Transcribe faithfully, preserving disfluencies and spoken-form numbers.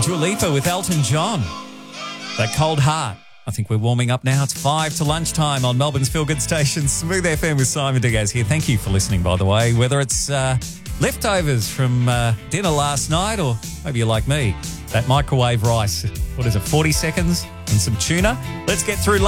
Dua Lipa with Elton John. That Cold Heart. I think we're warming up now. It's five to lunchtime on Melbourne's Feel Good Station. Smooth F M with Simon Diaz here. Thank you for listening, by the way. Whether it's uh, leftovers from uh, dinner last night or maybe you're like me, that microwave rice. What is it, forty seconds and some tuna? Let's get through lunch.